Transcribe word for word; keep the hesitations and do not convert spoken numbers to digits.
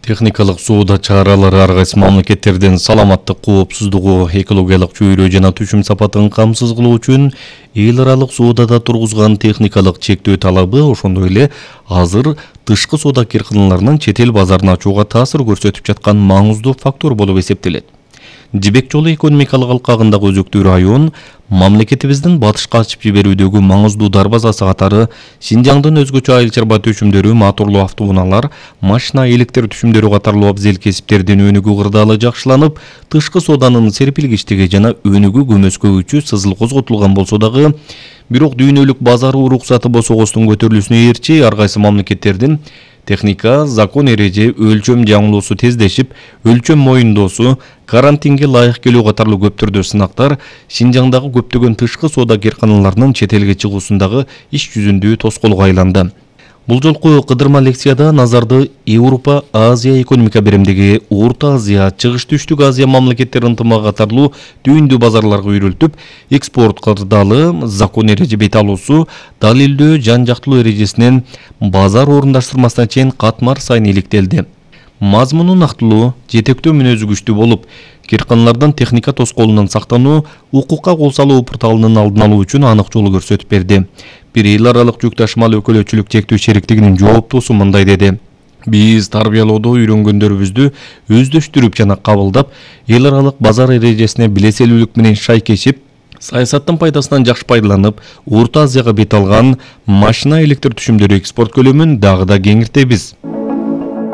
Техникалык соода чаралары ар кайсы мамлекеттердин саламаттык, коопсуздугу, экологиялык чөйрө жана түшүм сапатын камсыз кылуу үчүн эл аралык соодада тургузган техникалык чектөө талабы ошондой эле азыр тышкы соода кирканаларынын чет эл базарына ачууга таасир көрсөтүп жаткан маңыздуу фактор болуп эсептелет. Жибек жолу экономикалык алкагындагы өзөктүү район мамлекетибиздин батышка ачып жиберүүдөгү маңыздуу дарбазасы катары Шинжаңдын өзгөчө айыл чарба түшүмдөрү, моторлуу автоунаалар, машина электр түшүмдөрү катарлуу абзел кесиптердин өнүгүү кырдаалы жакшыланып, тышкы сооданын серпилгичтиги жана өнүгүү көмөскөбүчү сызыл козготулган болсо дагы, бирок дүйнөлүк базар уруксаты босогостун көтөрүлүүсүнө ээрчи ар кайсы мамлекеттердин техника, закон эреже, өлчөм жаңылоосу тездешип, өлчөм моюндоосу, карантинге лайык келүү катарлуу көптөрдө сынактар Шинжаңдагы көптөгөн тышкы соода кирканаларынын чет элге чыгуусундагы иш жүзүндүү тоскоолго айланды. Бул жолку кыдырма лекцияда назарды Европа, Азия экономика беремдиги Орто Азия, Чыгыш Түштүк Азия мамлекеттери ынтымагы катарлуу түйүндүү базарларга үйрөлтүп, экспорт кырдаалы, закон эреже бет алуусу, далилдөө жан жактылуу эрежесинен базар орундаштырмасына чейин катмар сайын иликтелди. Мазмуну нактылуу, жетектөө мүнөзү күчтүү болуп, кирканалардан техника тоскоолунан сактануу, укукка кол салуу порталынын алдын алуу үчүн анык жол көрсөтүп берди. Бир эл аралык жүк ташымал өкөлөчүлүк чектөө шериктигинин жооптуусу мындай деди: биз тарбиялоодо үйрөнгөндөрүбүздү өздөштүрүп жана кабылдап, эл аралык базар эрежесине билеселүүлүк менен шайкешип, саясаттын пайдасынан жакшы пайдаланып, Орто Азияга бет алган машина электр түшүмдөрү экспорт көлөмүн дагы да кеңиртебиз.